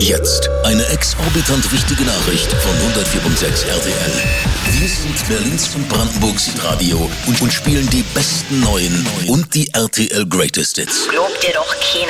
Jetzt eine exorbitant wichtige Nachricht von 104.6 RTL. Wir sind Berlins und Brandenburgs Radio und spielen die besten neuen und die RTL Greatest Hits. Glaubt dir doch keiner.